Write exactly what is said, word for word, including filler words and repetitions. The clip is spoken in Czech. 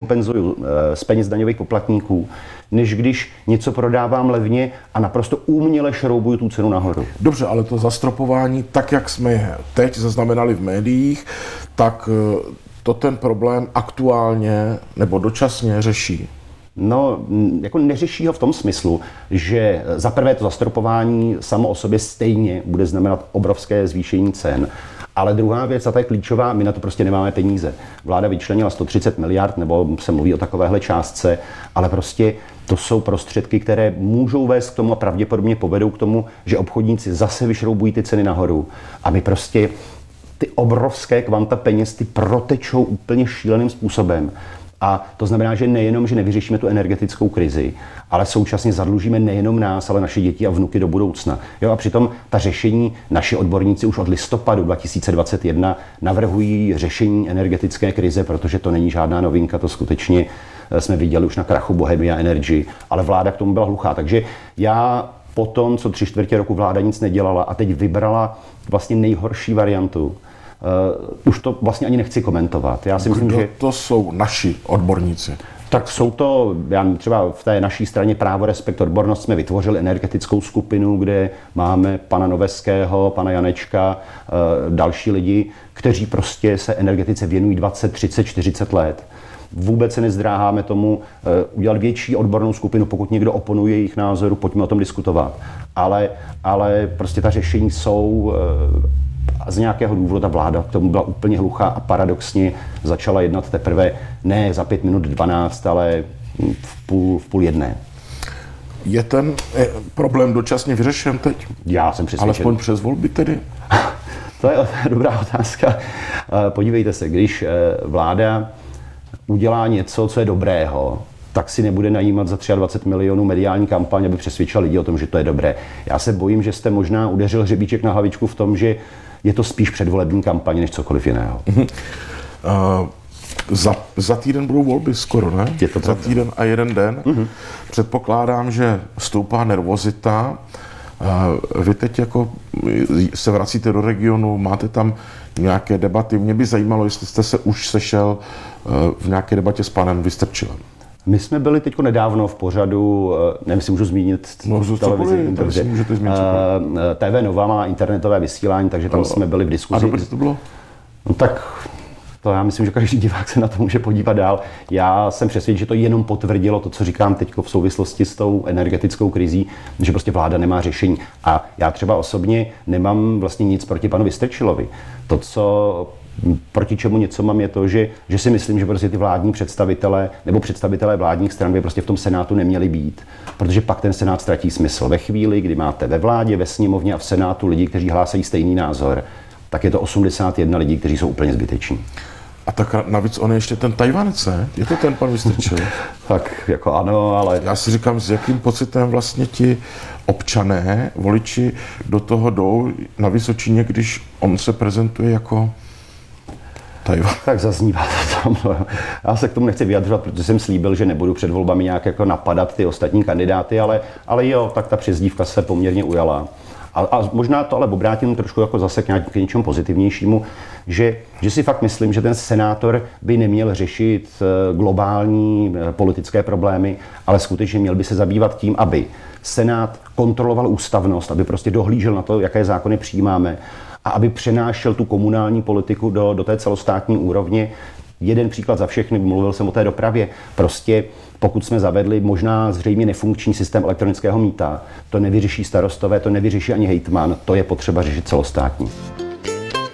kompenzuju z peněz daňových poplatníků, než když něco prodávám levně a naprosto uměle šroubuju tu cenu nahoru. Dobře, ale to zastropování, tak jak jsme teď zaznamenali v médiích, tak to ten problém aktuálně nebo dočasně řeší. No, jako neřeší ho v tom smyslu, že za prvé to zastropování samo o sobě stejně bude znamenat obrovské zvýšení cen. Ale druhá věc, a ta je klíčová, my na to prostě nemáme peníze. Vláda vyčlenila sto třicet miliard, nebo se mluví o takovéhle částce, ale prostě to jsou prostředky, které můžou vést k tomu a pravděpodobně povedou k tomu, že obchodníci zase vyšroubují ty ceny nahoru. A my prostě ty obrovské kvanta peněz, ty protečou úplně šíleným způsobem. A to znamená, že nejenom, že nevyřešíme tu energetickou krizi, ale současně zadlužíme nejenom nás, ale naše děti a vnuky do budoucna. Jo, a přitom ta řešení naši odborníci už od listopadu dva tisíce dvacet jedna navrhují řešení energetické krize, protože to není žádná novinka, to skutečně jsme viděli už na krachu Bohemia Energy, ale vláda k tomu byla hluchá. Takže já po tom, co tři čtvrtě roku vláda nic nedělala a teď vybrala vlastně nejhorší variantu, Uh, už to vlastně ani nechci komentovat. Já si myslím, Kdo že to jsou naši odborníci? Tak jsou to, já třeba v té naší straně Právo, respekt, odbornost jsme vytvořili energetickou skupinu, kde máme pana Noveského, pana Janečka, uh, další lidi, kteří prostě se energetice věnují dvacet, třicet, čtyřicet let. Vůbec se nezdráháme tomu uh, udělat větší odbornou skupinu, pokud někdo oponuje jejich názoru, pojďme o tom diskutovat. Ale, ale prostě ta řešení jsou uh, a z nějakého důvodu ta vláda k tomu byla úplně hluchá a paradoxně začala jednat teprve ne za pět minut dvanáct, ale v půl, v půl jedné. Je ten je problém dočasně vyřešen teď? Já jsem přesvědčen. Alespoň přes volby tedy? To je dobrá otázka. Podívejte se, když vláda udělá něco, co je dobrého, tak si nebude najímat za dvacet tři milionů mediální kampaň, aby přesvědčila lidi o tom, že to je dobré. Já se bojím, že jste možná udeřil hřebíček na hlavičku v tom, že je to spíš předvolební kampaň, než cokoliv jiného. Uh, za, za týden budou volby skoro, ne? Je to za týden a jeden den. Uh-huh. Předpokládám, že stoupá nervozita. Uh, vy teď jako se vracíte do regionu, máte tam nějaké debaty. Mě by zajímalo, jestli jste se už sešel uh, v nějaké debatě s panem Vystrčilem. My jsme byli teď nedávno v pořadu, nevím, jestli můžu zmínit no, televizi, takže T V Nova má internetové vysílání, takže tam no, jsme byli v diskuzi. A dobře to bylo? No tak to já myslím, že každý divák se na to může podívat dál. Já jsem přesvědčen, že to jenom potvrdilo to, co říkám teď v souvislosti s tou energetickou krizí, že prostě vláda nemá řešení. A já třeba osobně nemám vlastně nic proti panu Vystrčilovi. To, co proti čemu něco mám, je to, že, že si myslím, že prostě ty vládní představitelé nebo představitelé vládních stran by prostě v tom Senátu neměli být, protože pak ten Senát ztratí smysl. Ve chvíli, kdy máte ve vládě, ve sněmovně a v Senátu lidi, kteří hlásají stejný názor, tak je to osmdesát jedna lidí, kteří jsou úplně zbyteční. A tak navíc on je ještě ten Tajvanec, ne? Je to ten pan Vystrčil? Tak jako ano, ale... Já si říkám, s jakým pocitem vlastně ti občané, voliči do toho jdou na Vysočině, když on se prezentuje jako Tajvan. Tak zaznívá to tam. Já se k tomu nechci vyjadřovat, protože jsem slíbil, že nebudu před volbami nějak jako napadat ty ostatní kandidáty, ale, ale jo, tak ta přezdívka se poměrně ujala. A, a možná to ale obrátím trošku jako zase k, nějak, k něčemu pozitivnějšímu, že, že si fakt myslím, že ten senátor by neměl řešit globální politické problémy, ale skutečně měl by se zabývat tím, aby Senát kontroloval ústavnost, aby prostě dohlížel na to, jaké zákony přijímáme a aby přenášel tu komunální politiku do, do té celostátní úrovně. Jeden příklad za všechny, mluvil jsem o té dopravě. Prostě pokud jsme zavedli možná zřejmě nefunkční systém elektronického mýta, to nevyřeší starostové, to nevyřeší ani hejtman, to je potřeba řešit celostátní.